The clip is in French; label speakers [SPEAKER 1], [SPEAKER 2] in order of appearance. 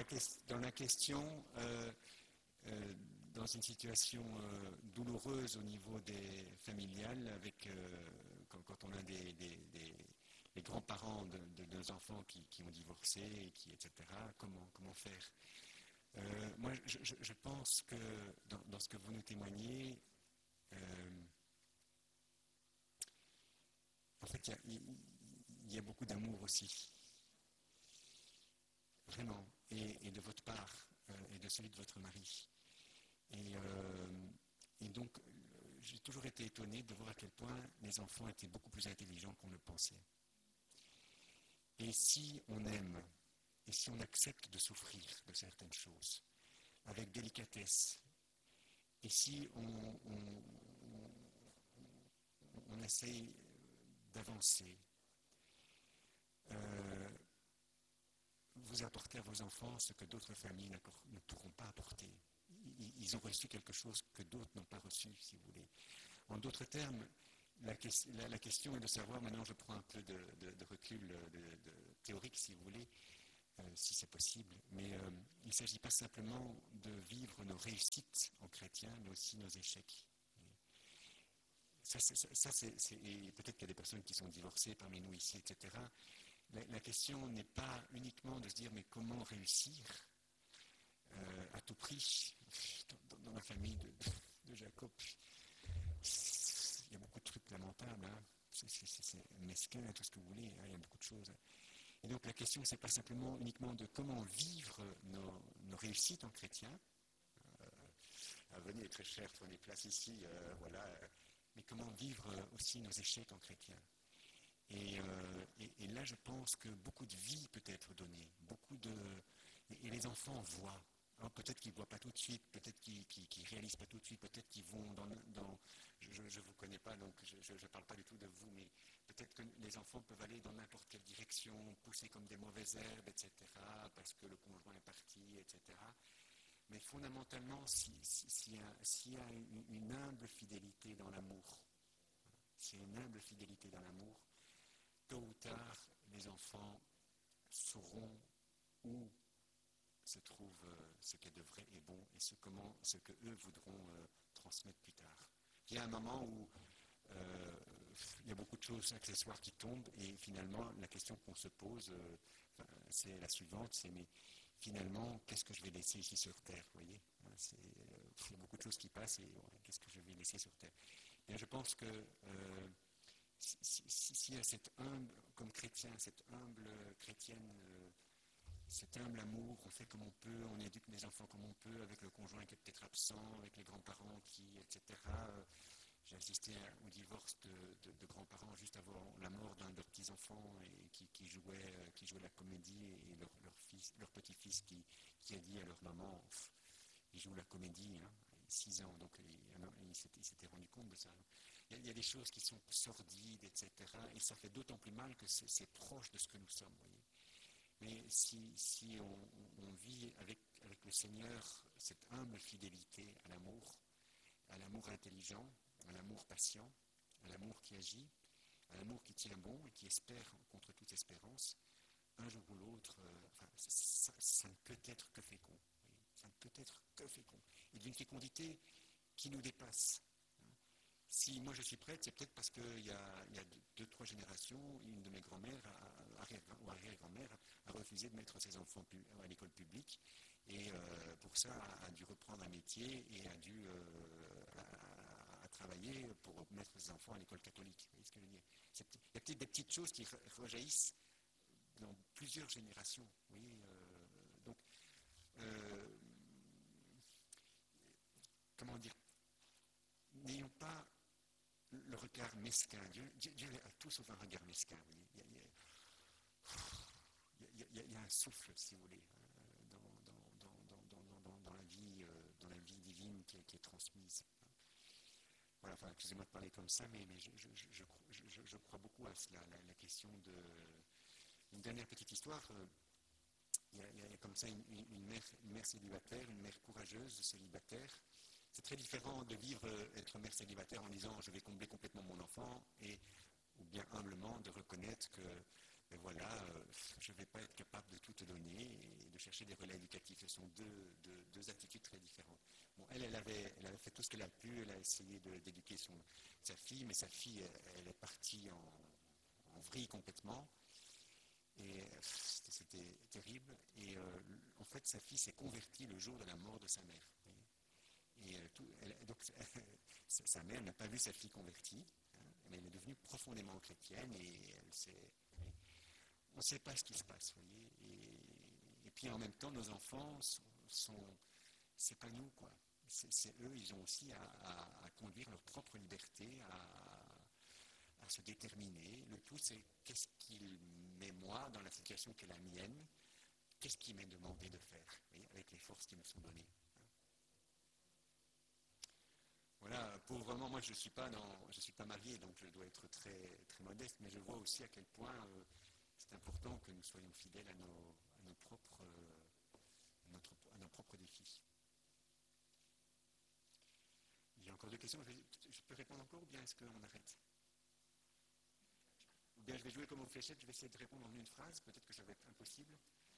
[SPEAKER 1] dans la question, dans une situation douloureuse au niveau des familiales, avec, quand on a les grands-parents de nos enfants qui ont divorcé, etc., comment faire? Moi, je pense que dans ce que vous nous témoignez, en fait, il y a beaucoup d'amour aussi, vraiment, et de votre part, et de celui de votre mari. Et donc, j'ai toujours été étonné de voir à quel point les enfants étaient beaucoup plus intelligents qu'on le pensait. Et si on aime, et si on accepte de souffrir de certaines choses, avec délicatesse, et si on essaye d'avancer, vous apportez à vos enfants ce que d'autres familles ne pourront pas apporter. Ils ont reçu quelque chose que d'autres n'ont pas reçu, si vous voulez. En d'autres termes, la question est de savoir, maintenant je prends un peu de recul théorique, si vous voulez, si c'est possible, mais il ne s'agit pas simplement de vivre nos réussites en chrétien, mais aussi nos échecs. Et peut-être qu'il y a des personnes qui sont divorcées parmi nous ici, etc. La question n'est pas uniquement de se dire mais comment réussir à tout prix. Dans la famille de Jacob, il y a beaucoup de trucs lamentables, hein. C'est mesquin, tout ce que vous voulez, hein. Il y a beaucoup de choses. Et donc la question, c'est pas simplement uniquement de comment vivre nos réussites en chrétien. Venez est très cher, prenez place ici, voilà. Mais comment vivre aussi nos échecs en chrétien. Et là, je pense que beaucoup de vie peut être donnée, et les enfants voient. Alors, peut-être qu'ils ne voient pas tout de suite, peut-être qu'ils ne réalisent pas tout de suite, peut-être qu'ils vont je ne vous connais pas, donc je ne parle pas du tout de vous, mais peut-être que les enfants peuvent aller dans n'importe quelle direction, pousser comme des mauvaises herbes, etc., parce que le conjoint est parti, etc. Mais fondamentalement, s'il y a une humble fidélité dans l'amour, s'il y a une humble fidélité dans l'amour, tôt ou tard, les enfants sauront où se trouve ce qui est de vrai et bon et ce que eux voudront transmettre plus tard. Il y a un moment où il y a beaucoup de choses accessoires qui tombent et finalement la question qu'on se pose, c'est la suivante, c'est mais finalement qu'est-ce que je vais laisser ici sur terre, vous voyez, il y a beaucoup de choses qui passent et qu'est-ce que je vais laisser sur terre. Et je pense que s'il y a cette humble, comme chrétien, cette humble chrétienne, cet humble amour, on fait comme on peut, on éduque les enfants comme on peut, avec le conjoint qui est peut-être absent, avec les grands-parents etc. J'ai assisté au divorce de grands-parents juste avant la mort d'un de leurs petits-enfants et qui jouaient la comédie et leur petit-fils qui a dit à leur maman, ils jouent la comédie, hein, 6 ans, donc il s'était rendu compte de ça. Il y a des choses qui sont sordides, etc. Et ça fait d'autant plus mal que c'est proche de ce que nous sommes, voyez. Mais si on vit avec le Seigneur cette humble fidélité à l'amour intelligent, à l'amour patient, à l'amour qui agit, à l'amour qui tient bon et qui espère contre toute espérance, un jour ou l'autre, ça ne peut être que fécond. Voyez. Ça ne peut être que fécond. Et d'une fécondité qui nous dépasse. Si moi je suis prête, c'est peut-être parce qu'il y a 2-3 générations, une de mes grand-mères ou arrière-grand-mère a refusé de mettre ses enfants à l'école publique et pour ça a dû reprendre un métier et a dû travailler pour mettre ses enfants à l'école catholique. Vous voyez ce que je veux dire? Il y a peut-être des petites choses qui rejaillissent dans plusieurs générations. Vous voyez, donc, comment dire, n'ayons pas le regard mesquin. Dieu a tout sauf un regard mesquin. Il y a un souffle, si vous voulez, dans la vie divine qui est transmise. Voilà, enfin, excusez-moi de parler comme ça, mais je crois beaucoup à cela, la question de... Une dernière petite histoire, il y a comme ça une mère célibataire, une mère courageuse célibataire. C'est très différent de vivre, être mère célibataire en disant je vais combler complètement mon enfant, ou bien humblement de reconnaître que mais voilà, je ne vais pas être capable de tout te donner et de chercher des relais éducatifs. Ce sont deux attitudes très différentes. Bon, elle avait fait tout ce qu'elle a pu, elle a essayé d'éduquer sa fille, mais sa fille, elle est partie en vrille complètement. Et c'était terrible. Et en fait, sa fille s'est convertie le jour de la mort de sa mère. Et donc, sa mère n'a pas vu sa fille convertie, hein, mais elle est devenue profondément chrétienne et on ne sait pas ce qui se passe, voyez. Et puis en même temps, nos enfants c'est pas nous, quoi. C'est eux, ils ont aussi à conduire leur propre liberté, à se déterminer. Le tout, c'est qu'est-ce qu'il met moi dans la situation qui est la mienne, qu'est-ce qui m'est demandé de faire, voyez, avec les forces qui me sont données. Voilà, pour vraiment, moi je suis pas marié, donc je dois être très, très modeste, mais je vois aussi à quel point c'est important que nous soyons fidèles à nos propres défis. Il y a encore deux questions, je peux répondre encore ou bien est-ce qu'on arrête? Ou bien je vais jouer comme aux fléchettes, je vais essayer de répondre en une phrase, peut-être que ça va être impossible.